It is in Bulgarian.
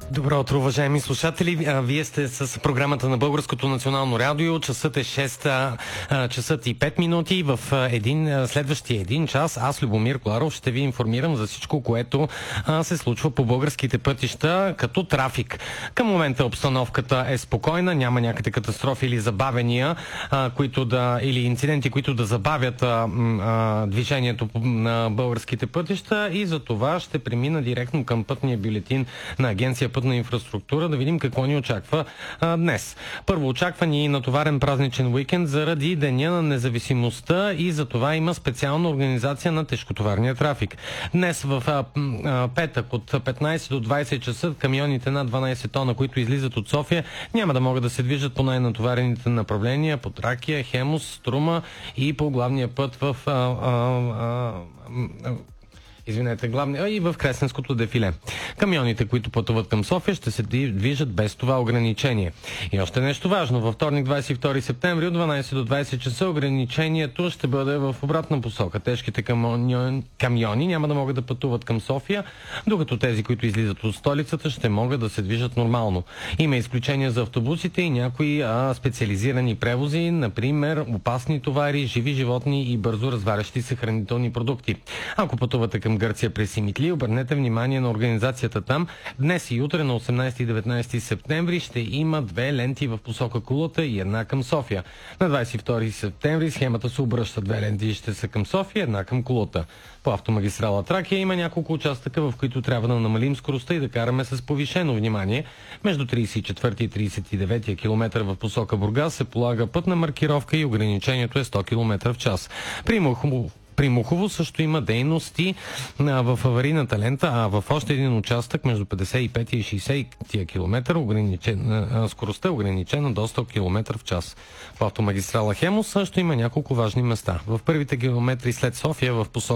Добро утро, уважаеми слушатели. Вие сте с програмата на Българското национално радио. Часът е 6 часът и 5 минути. В следващия един час аз, Любомир Коларов, ще ви информирам за всичко, което се случва по българските пътища като трафик. Към момента обстановката е спокойна, няма някакви катастрофи или забавения, или инциденти, които да забавят движението на българските пътища, и за това ще премина директно към пътния бюлетин на Агенция Пътна инфраструктура, да видим какво ни очаква днес. Първо, очаква ни натоварен празничен уикенд заради Деня на независимостта, и за това има специална организация на тежкотоварния трафик. Днес в петък от 15 до 20 часа камионите над 12 тона, които излизат от София, няма да могат да се движат по най-натоварените направления по Тракия, Хемус, Струма и по главния път и в Кресненското дефиле. Камионите, които пътуват към София, ще се движат без това ограничение. И още нещо важно. Във вторник, 22 септември от 12 до 20 часа ограничението ще бъде в обратна посока. Тежките камиони няма да могат да пътуват към София, докато тези, които излизат от столицата, ще могат да се движат нормално. Има изключения за автобусите и някои специализирани превози, например опасни товари, живи животни и бързо развалящи се хранителни продукти. Ако пътувате към Гърция през Симитли, обърнете внимание на организацията там. Днес и утре на 18 и 19 септември ще има 2 ленти в посока Кулата и една към София. На 22 септември схемата се обръща. 2 ленти ще са към София, една към Кулата. По автомагистрала Тракия има няколко участъка, в които трябва да намалим скоростта и да караме с повишено внимание. Между 34 и 39 км в посока Бургас се полага пътна маркировка и ограничението е 100 км в час. При Мухово също има дейности в аварийната лента, а в още един участък между 55 и 60 км скоростта е ограничена до 100 км в час. По автомагистрала Хемус също има няколко важни места. В първите километри след София в посока